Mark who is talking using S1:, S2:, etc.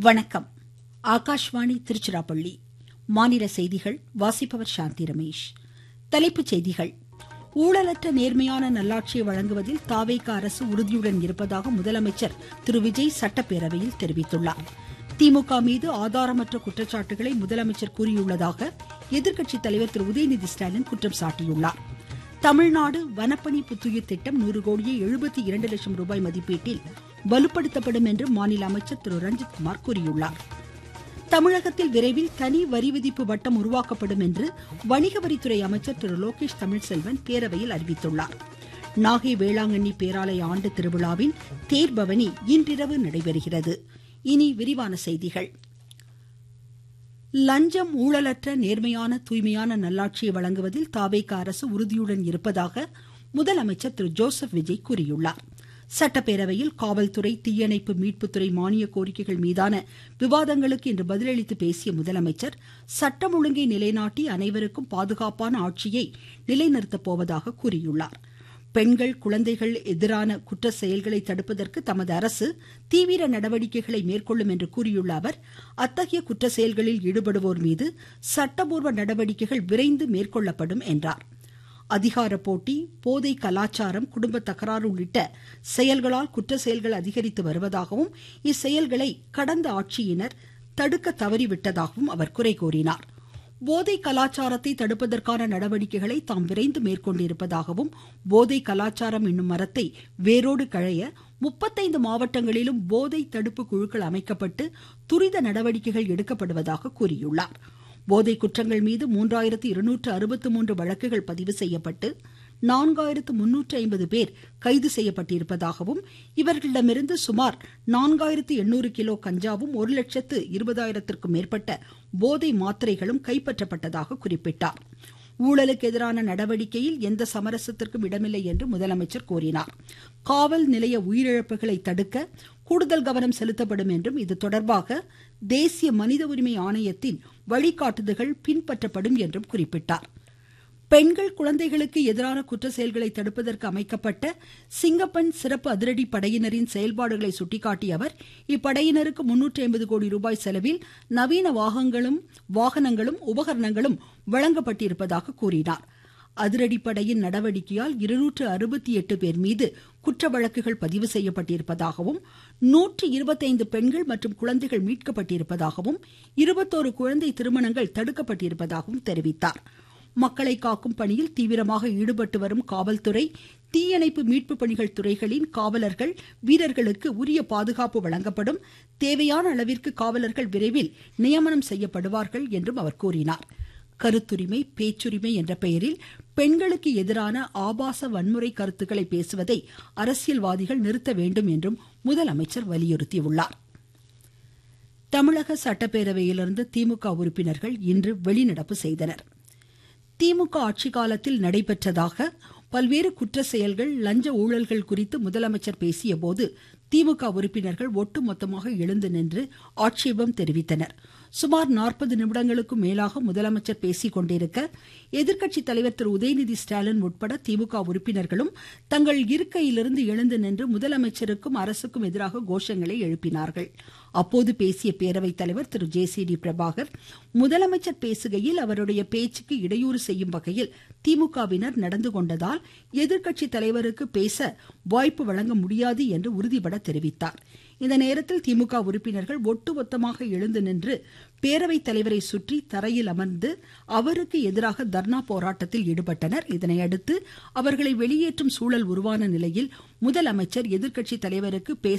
S1: வணக்கம். ஆகாஷ்வாணி திருச்சிராப்பள்ளி. மாநில செய்திகள் வாசிப்பவர் சாந்தி ரமேஷ். தலைப்புச் செய்திகள். ஊழலற்ற நேர்மையான நல்லாட்சியை வழங்குவதில் தவேக அரசு உறுதியுடன் இருப்பதாக முதலமைச்சர் திரு விஜய் சட்டப்பேரவையில் தெரிவித்துள்ளார். திமுக மீது ஆதாரமற்ற குற்றச்சாட்டுகளை முதலமைச்சர் கூறியுள்ளதாக எதிர்க்கட்சித் தலைவர் திரு உதயநிதி ஸ்டாலின் குற்றம் சாட்டியுள்ளார். தமிழ்நாடு வனப்பணி புத்துயிர் திட்டம் 100 கோடியே 72 லட்சம் ரூபாய் மதிப்பீட்டில் வலுப்படுத்தப்படும் என்று மாநில அமைச்சர் திரு ரஞ்சித்குமார் கூறியுள்ளார். தமிழகத்தில் விரைவில் தனி வரி விதிப்பு வட்டம் உருவாக்கப்படும் என்று வணிக வரித்துறை அமைச்சர் திரு லோகேஷ் தமிழ்செல்வன் பேரவையில் அறிவித்துள்ளார். நாகை வேளாங்கண்ணி பேராலய ஆண்டு திருவிழாவின் தேர்பவனி இன்றிரவு நடைபெறுகிறது. இனி விரிவான செய்திகள். லஞ்சம், ஊழலற்ற நேர்மையான தூய்மையான நல்லாட்சியை வழங்குவதில் தவேக அரசு உறுதியுடன் இருப்பதாக முதலமைச்சர் திரு ஜோசப் விஜய் கூறியுள்ளார். சட்டப்பேரவையில் காவல்துறை, தீயணைப்பு, மீட்புத்துறை மானிய கோரிக்கைகள் மீதான விவாதங்களுக்கு இன்று பதிலளித்து பேசிய முதலமைச்சர், சட்டம் ஒழுங்கை நிலைநாட்டி அனைவருக்கும் பாதுகாப்பான ஆட்சியை நிலைநிறுத்தப் போவதாக கூறியுள்ளார். பெண்கள், குழந்தைகள் எதிரான குற்ற செயல்களை தடுப்பதற்கு தமது அரசு தீவிர நடவடிக்கைகளை மேற்கொள்ளும் என்று கூறியுள்ள அவர், அத்தகைய குற்ற செயல்களில் ஈடுபடுவோர் மீது சட்டபூர்வ நடவடிக்கைகள் விரைந்து மேற்கொள்ளப்படும் என்றார். அதிகார போட்டி, போதை கலாச்சாரம், குடும்ப தகராறு உள்ளிட்ட செயல்களால் குற்ற செயல்கள் அதிகரித்து வருவதாகவும், இச்செயல்களை கடந்த ஆட்சியினர் தடுக்க தவறிவிட்டதாகவும் அவர் குறை கூறினார். போதை கலாச்சாரத்தை தடுப்பதற்கான நடவடிக்கைகளை தாம் விரைந்து மேற்கொண்டிருப்பதாகவும், போதை கலாச்சாரம் என்னும் மரத்தை வேரோடு களைய 35 மாவட்டங்களிலும் போதை தடுப்பு குழுக்கள் அமைக்கப்பட்டு துரித நடவடிக்கைகள் எடுக்கப்படுவதாக கூறியுள்ளார். போதை குற்றங்கள் மீது 3263 வழக்குகள் பதிவு செய்யப்பட்டு 4350 பேர் கைது செய்யப்பட்டிருப்பதாகவும், இவர்களிடமிருந்து சுமார் 4800 கிலோ கஞ்சாவும் 1,20,000க்கும் மேற்பட்ட போதை மாத்திரைகளும் கைப்பற்றப்பட்டதாக குறிப்பிட்டார். ஊழலுக்கு எதிரான நடவடிக்கையில் எந்த சமரசத்திற்கும் இடமில்லை என்று முதலமைச்சர் கூறினார். காவல் நிலைய உயிரிழப்புகளை தடுக்க கூடுதல் கவனம் செலுத்தப்படும் என்றும், இது தொடர்பாக தேசிய மனித உரிமை ஆணையத்தின் வழிகாட்டுதல்கள் பின்பற்றப்படும் என்றும் குறிப்பிட்டார். பெண்கள், குழந்தைகளுக்கு எதிரான குற்ற செயல்களை தடுப்பதற்கு அமைக்கப்பட்ட சிங்கப்பெண் சிறப்பு அதிரடி படையினரின் செயல்பாடுகளை சுட்டிக்காட்டிய அவர், இப்படையினருக்கு 350 கோடி ரூபாய் செலவில் நவீன வாகனங்களும் உபகரணங்களும் வழங்கப்பட்டிருப்பதாக கூறினார். அதிரடிப்படையின் நடவடிக்கையால் 268 பேர் மீது குற்ற வழக்குகள் பதிவு செய்யப்பட்டிருப்பதாகவும், 125 பெண்கள் மற்றும் குழந்தைகள் மீட்கப்பட்டிருப்பதாகவும், 21 குழந்தை திருமணங்கள் தடுக்கப்பட்டிருப்பதாகவும் தெரிவித்தார். மக்களை காக்கும் பணியில் தீவிரமாக ஈடுபட்டு வரும் காவல்துறை, தீயணைப்பு, மீட்பு பணிகள் துறைகளின் காவலர்கள், வீரர்களுக்கு உரிய பாதுகாப்பு வழங்கப்படும். தேவையான அளவிற்கு காவலர்கள் விரைவில் நியமனம் செய்யப்படுவார்கள் என்றும் அவர் கூறினார். கருத்துரிமை, பேச்சுரிமை என்ற பெயரில் பெண்களுக்கு எதிரான ஆபாச வன்முறை கருத்துக்களை பேசுவதை அரசியல்வாதிகள் நிறுத்த வேண்டும் என்றும் முதலமைச்சர் வலியுறுத்தியுள்ளார். தமிழக சட்டப்பேரவையிலிருந்து திமுக உறுப்பினர்கள் இன்று வெளிநடப்பு செய்தனர். திமுக ஆட்சி காலத்தில் நடைபெற்றதாக பல்வேறு குற்ற செயல்கள், லஞ்ச ஊழல்கள் குறித்து முதலமைச்சர் பேசிய போது திமுக உறுப்பினர்கள் ஒட்டுமொத்தமாக எழுந்து நின்று ஆட்சேபம் தெரிவித்தனர். சுமார் 40 நிமிடங்களுக்கும் மேலாக முதலமைச்சர் பேசிக் கொண்டிருக்க, எதிர்க்கட்சித் தலைவர் திரு உதயநிதி ஸ்டாலின் உட்பட திமுக உறுப்பினர்களும் தங்கள் இருக்கையிலிருந்து எழுந்து நின்று முதலமைச்சருக்கும் அரசுக்கும் எதிராக கோஷங்களை எழுப்பினார்கள். அப்போது பேசிய பேரவைத் தலைவர் திரு ஜே.சி.டி. பிரபாகர், முதலமைச்சர் பேசுகையில் அவருடைய பேச்சுக்கு இடையூறு செய்யும் வகையில் திமுகவினர் நடந்து கொண்டதால் எதிர்க்கட்சித் தலைவருக்கு பேச வாய்ப்பு வழங்க முடியாது என்று உறுதிபட தெரிவித்தார். இந்த நேரத்தில் திமுக உறுப்பினர்கள் ஒட்டுமொத்தமாக எழுந்து நின்று பேரவைத் தலைவரை சுற்றி தரையில் அமர்ந்து அவருக்கு எதிராக தர்ணா போராட்டத்தில் ஈடுபட்டனர். இதனையடுத்து அவர்களை வெளியேற்றும் சூழல் உருவான நிலையில் முதலமைச்சர் எதிர்க்கட்சித் தலைவருக்கு பேச